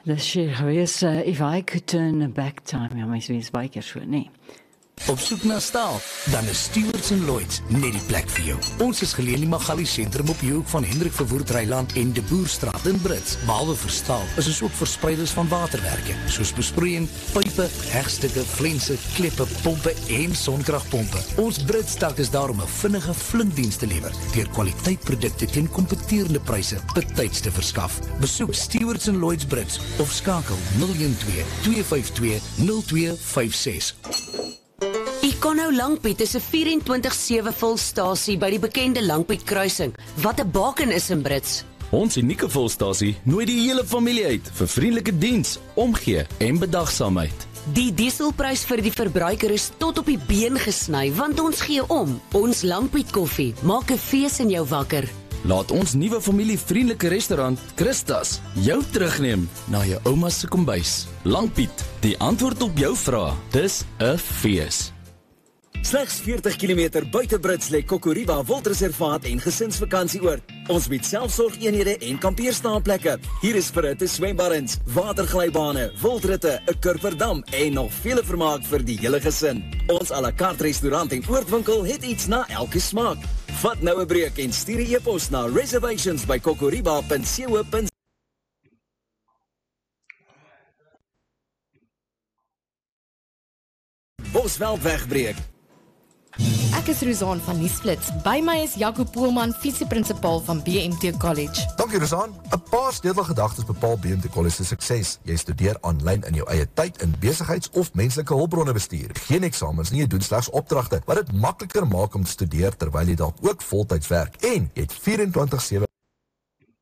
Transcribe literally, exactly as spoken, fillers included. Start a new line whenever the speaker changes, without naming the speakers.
Dis hier gewees, uh, if I could turn back time, ja, mens wees baie keer so, nee.
Op soek na staal, dan is Stewarts en Lloyds net die plek vir jou. Ons is geleë in die Magali sentrum op die hoek van Hendrik Verwoerd Reiland en De Boerstraat in Brits. Behalwe vir staal, is ons ook verspreiders van waterwerke, soos besproeiing, pype, hegstukke, flense, kleppe, pompe en sonkragpompe. Ons Brits tak is daar om 'n vinnige flinkdiens te lewer, deur kwaliteitprodukte teen kompeterende pryse betyds te verskaf. Besoek Stewarts en Lloyds Brits of skakel nul een twee, twee vyf twee, nul twee vyf ses.
Econo Langpiet is 'n vyf-en-twintig sewe volstasie by die bekende Langpiet kruising, wat 'n baken is in Brits.
Ons unieke volstasie nooi die hele familie uit vir vriendelike diens, omgee en bedagsaamheid.
Die dieselprys vir die verbruiker is tot op die been gesny, want ons gee om. Ons Langpiet koffie maak 'n fees in jou wakker.
Laat ons nuwe familievriendelike restaurant, Christas, jou terugneem na jou ouma se kombuis. Langpiet, die antwoord op jou vrae. Dis 'n fees.
Slegs veertig kilometer buite Brits lê Kokoriba Wildreservaat en gesinsvakantieoord. Ons bied selfsorgeenhede en kampeerstaanplekke. Hier is verhitte swembaddens, waterglybane, wildritte, 'n kurperdam en nog vele vermaak vir die hele gesin. Ons à la carte restaurant en oordwinkel het iets na elke smaak. Vat nou 'n breek en stuur 'n e-pos na reservations by kokoriba punt co punt za. Bosveld wegbreek.
Ek is Rosan van Nuusflits. By my is Jaco Poelman, visieprinsipal van B M T College.
Dankie Rosan. 'n Paar sleutelgedagtes bepaal B M T College se sukses. Jy studeer aanlyn in jou eie tyd in besigheids- of menslike hulpbronne bestuur. Geen eksamens nie, jy doen slegs opdragte, wat dit makliker maak om te studeer terwyl jy dalk ook voltyds werk. En jy het vyf en twintig sewe